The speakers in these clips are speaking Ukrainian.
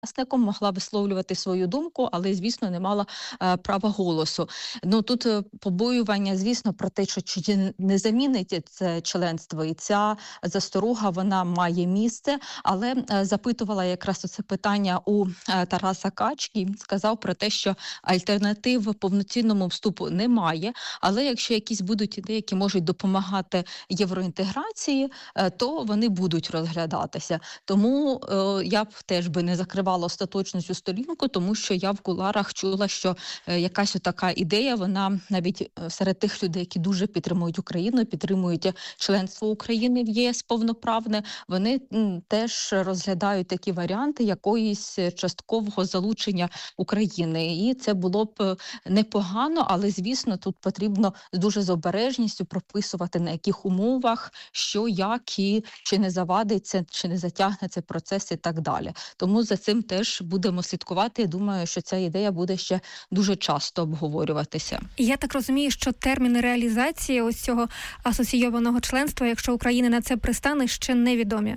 учасником, могла висловлювати свою думку, але, звісно, не мала права голосу. Ну, тут побоювання, звісно, про те, що чи не замінить це членство, і ця засторога, вона має місце, але запитувала якраз це питання у Тараса Качки, сказав про те, що альтернатив повноцінному вступу немає, але якщо якісь будуть ідеї, які можуть допомагати євроінтеграції, то вони будуть розглядатися. Тому я б теж би не закривала остаточно цю сторінку, тому що я в кулуарах чула, що якась така ідея, вона навіть серед тих людей, які дуже підтримують Україну, підтримують членство України в ЄС повноправне, вони теж розглядають такі варіанти якоїсь часткового залучення України. І це було б непогано, але, звісно, тут потрібно дуже з обережністю прописувати, на яких умовах, що, як і чи не завадиться, чи не затягне цей процес і так далі. Тому за цим теж будемо слідкувати. Я думаю, що ця ідея буде ще дуже часто обговорюватися. Я так розумію, що терміни реалізації ось цього асоційованого членства, якщо Україна на це пристане, ще невідомі.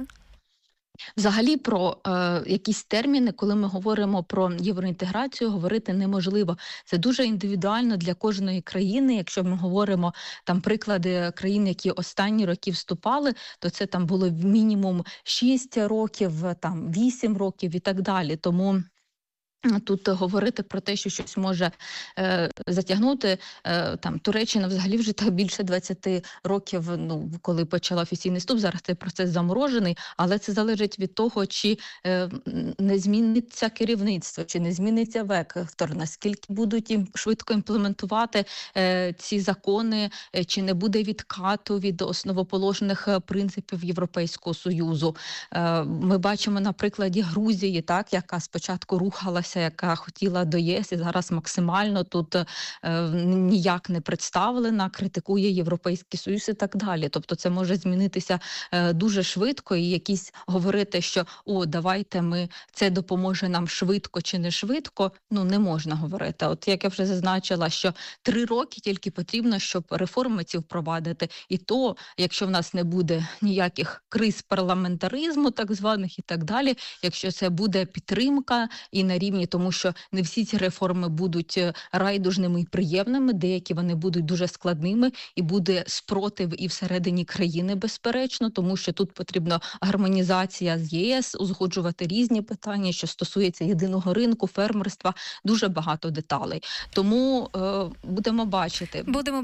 Взагалі про якісь терміни, коли ми говоримо про євроінтеграцію, говорити неможливо. Це дуже індивідуально для кожної країни. Якщо ми говоримо там приклади країн, які останні роки вступали, то це там було мінімум 6 років, там 8 років і так далі. Тому тут говорити про те, що щось може затягнути, там Туреччина взагалі вже так більше 20 років, ну, коли почала офіційний вступ, зараз цей процес заморожений, але це залежить від того, чи не зміниться керівництво, чи не зміниться вектор, наскільки будуть їм швидко імплементувати ці закони, чи не буде відкату від основоположних принципів Європейського Союзу. Ми бачимо на прикладі Грузії, так, яка спочатку рухалася, яка хотіла до ЄС і зараз максимально тут ніяк не представлена, критикує Європейський Союз і так далі. Тобто це може змінитися дуже швидко, і якісь говорити, що давайте це допоможе нам швидко чи не швидко, ну не можна говорити. От як я вже зазначила, що 3 роки тільки потрібно, щоб реформи ці впровадити. І то, якщо в нас не буде ніяких криз парламентаризму, так званих і так далі, якщо це буде підтримка і на рівні, тому що не всі ці реформи будуть райдужними і приємними, деякі вони будуть дуже складними, і буде спротив і всередині країни, безперечно, тому що тут потрібна гармонізація з ЄС, узгоджувати різні питання, що стосується єдиного ринку, фермерства, дуже багато деталей. Тому будемо бачити. Будемо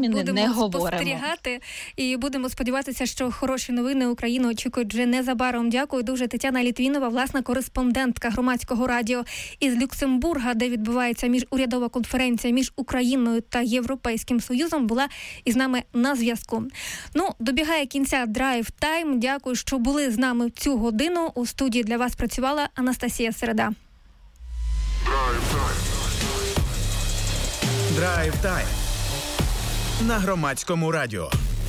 спостерігати і будемо сподіватися, що хороші новини Україну очікують вже незабаром. Дякую дуже. Тетяна Літвінова, власна кореспондентка Громадського радіо із Люксембурга, де відбувається міжурядова конференція між Україною та Європейським Союзом, була із нами на зв'язку. Ну, добігає кінця Драйв Тайм. Дякую, що були з нами в цю годину. У студії для вас працювала Анастасія Середа. Драйв Тайм на Громадському радіо.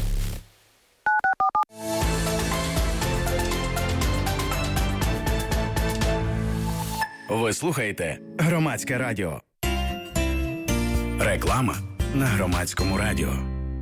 Ви слухаєте Громадське радіо. Реклама на Громадському радіо.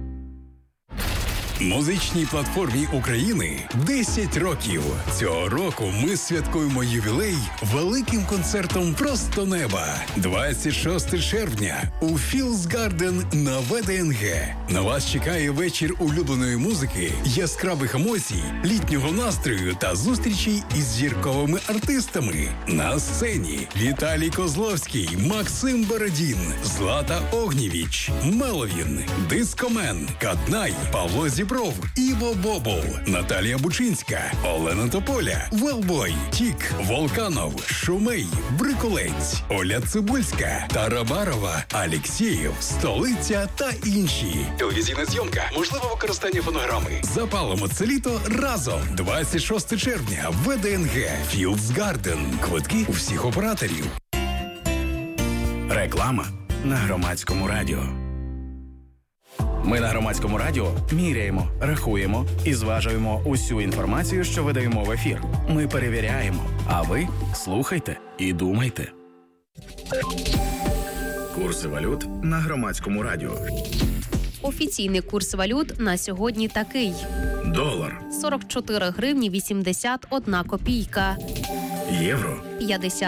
Музичній платформі України 10 років. Цього року ми святкуємо ювілей великим концертом «Просто неба». 26 червня у Fields Garden на ВДНГ. На вас чекає вечір улюбленої музики, яскравих емоцій, літнього настрою та зустрічей із зірковими артистами. На сцені Віталій Козловський, Максим Бородін, Злата Огнєвіч, Меловін, Дискомен, Катнай, Павло Зібров, Іво Бобол, Наталія Бучинська, Олена Тополя, Велбой, Тік, Волканов, Шумей, Бриколець, Оля Цибульська, Тарабарова, Алєксєєв, Столиця та інші. Телевізійна зйомка, можливе використання фонограми. Запалимо це літо разом. 26 червня, ВДНГ, Fields Garden. Квитки у всіх операторів. Реклама на Громадському радіо. Ми на Громадському радіо міряємо, рахуємо і зважуємо усю інформацію, що видаємо в ефір. Ми перевіряємо, а ви слухайте і думайте. Курси валют на Громадському радіо. Офіційний курс валют на сьогодні такий. Долар 44 гривні 81 копійка. Євро 50